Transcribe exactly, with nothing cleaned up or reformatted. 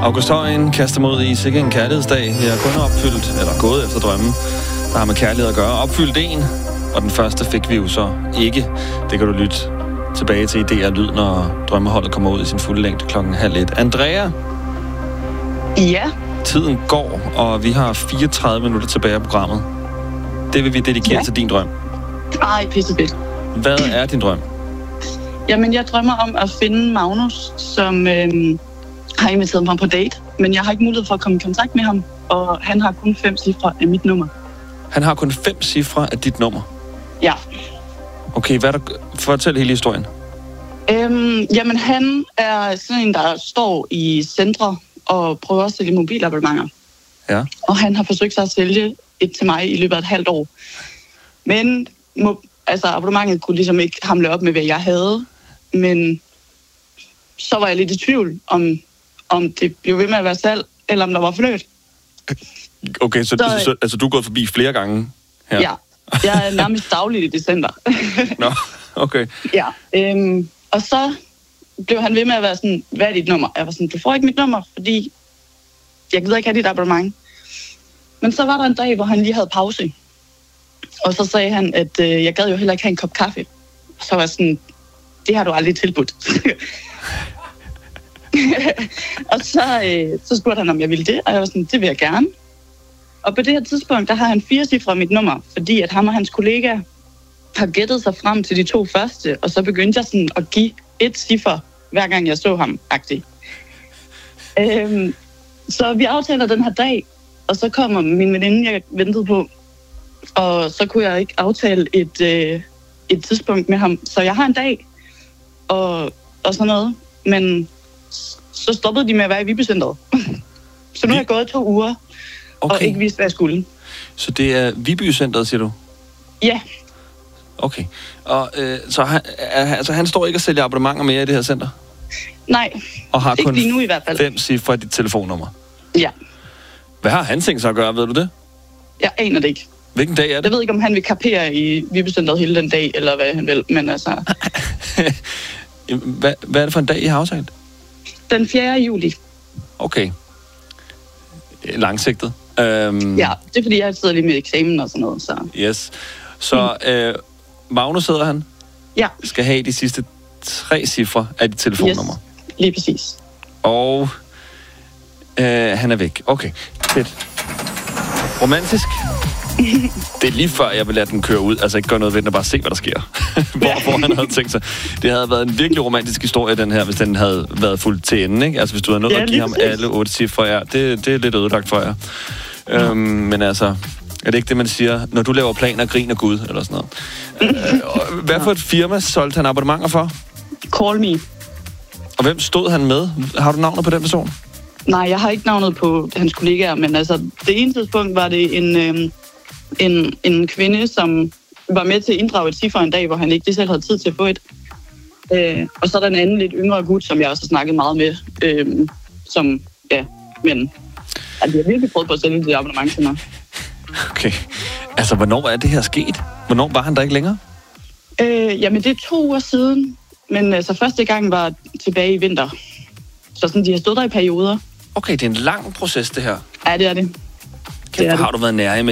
August Højen kaster mod i sikke en kærlighedsdag. Vi har kun opfyldt, eller gået efter drømmen, der har med kærlighed at gøre. Opfyldt en, og den første fik vi jo så ikke. Det kan du lytte tilbage til i D R Lyd, når drømmeholdet kommer ud i sin fulde længde klokken halv et. Andrea? Ja? Tiden går, og vi har fireogtredive minutter tilbage af programmet. Det vil vi dedikere ja. til din drøm. Ej, pissefedt. Hvad er din drøm? Jamen, jeg drømmer om at finde Magnus, som øhm, har inviteret mig på date. Men jeg har ikke mulighed for at komme i kontakt med ham, og han har kun fem cifre af mit nummer. Han har kun fem cifre af dit nummer? Ja. Okay, hvad er der... Fortæl hele historien. Øhm, jamen, han er sådan en, der står i centre og prøver at sælge mobilabonnementer. Ja. Og han har forsøgt sig at sælge et til mig i løbet af et halvt år. Men må, altså, abonnementet kunne ligesom ikke hamle op med, hvad jeg havde. Men så var jeg lidt i tvivl, om, om det blev ved med at være salg, eller om der var fløjt. Okay, så, så, så altså, du er gået forbi flere gange her? Ja, jeg er nærmest dagligt i december. Nå, okay. Ja, øhm, og så blev han ved med at være sådan, hvad er dit nummer? Jeg var sådan, du får ikke mit nummer, fordi jeg gider ikke have dit abonnement. Men så var der en dag, hvor han lige havde pause. Og så sagde han, at øh, jeg gad jo heller ikke have en kop kaffe. Og så var jeg sådan, det har du aldrig tilbudt. Og så, øh, så spurgte han, om jeg ville det, og jeg var sådan, det vil jeg gerne. Og på det her tidspunkt, der har han fire cifre af mit nummer, fordi at ham og hans kollega har gættet sig frem til de to første, og så begyndte jeg sådan at give et cifre, hver gang jeg så ham, agtigt. Øhm, så vi aftaler den her dag, og så kommer min veninde, jeg ventede på, og så kunne jeg ikke aftale et, øh, et tidspunkt med ham. Så jeg har en dag, og, og sådan noget, men så stoppede de med at være i Viby-centret. Så nu har jeg gået to uger, okay. Og ikke vidst, hvad jeg skulle. Så det er Viby-centret, siger du? Ja. Okay. Og øh, så han, altså, han står ikke og sælger abonnementer mere i det her center? Nej, og har ikke kun lige nu i hvert fald. fem cifre af dit telefonnummer? Ja. Hvad har han tænkt sig at gøre, ved du det? Jeg aner det ikke. Hvilken dag er det? Jeg ved ikke, om han vil kapere i Viby-centret hele den dag, eller hvad han vil, men altså... hvad, hvad er det for en dag, I har aftalt? Den fjerde juli. Okay. Langsigtet. Øhm, ja, det er fordi, jeg sidder lige med eksamen og sådan noget, så... Yes. Så øh, Magnus hedder han? Ja. Skal have de sidste tre cifre af dit telefonnummer? Yes, lige præcis. Og øh, han er væk. Okay, fedt. Romantisk? Det er lige før, jeg vil lade den køre ud. Altså ikke gøre noget ved den, og bare se, hvad der sker. hvor, ja. hvor han havde tænkt sig. Det havde været en virkelig romantisk historie, den her, hvis den havde været fuldt til enden, ikke? Altså hvis du havde nået ja, at give ham præcis. alle otte cifre, ja, det, det er lidt ødelagt for jer. Ja. Øhm, men altså, er det ikke det, man siger, når du laver planer, griner Gud, eller sådan noget? øh, hvad for et firma solgte han abonnementer for? Call Me. Og hvem stod han med? Har du navnet på den person? Nej, jeg har ikke navnet på hans kollegaer, men altså, det ene tidspunkt var det en... Øhm En, en kvinde, som var med til at inddrage et cifre en dag, hvor han ikke selv havde tid til at få et. Øh, og så er der en anden lidt yngre gut, som jeg også har snakket meget med, øh, som, ja, men altså, jeg har virkelig prøvet på at sælge det abonnement til mig. Okay. Altså, hvornår er det her sket? Hvornår var han der ikke længere? Øh, jamen, det er to uger siden, men altså, første gang var tilbage i vinter. Så sådan, de har stået der i perioder. Okay, det er en lang proces, det her. Ja, det er det. Kæft, hvor har du været nær med